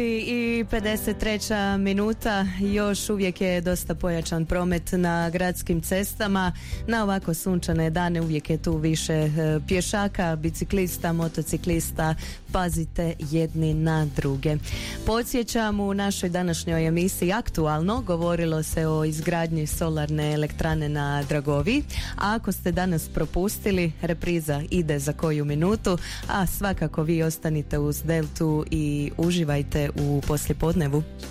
I 53. minuta, još uvijek je dosta pojačan promet na gradskim cestama. Na ovako sunčane dane uvijek je tu više pješaka, biciklista, motociklista. Pazite jedni na druge. Podsjećam, u našoj današnjoj emisiji Aktualno govorilo se o izgradnji solarne elektrane na Dragovi. A ako ste danas propustili, repriza ide za koju minutu, a svakako vi ostanite uz Deltu i uživajte u poslijepodnevu.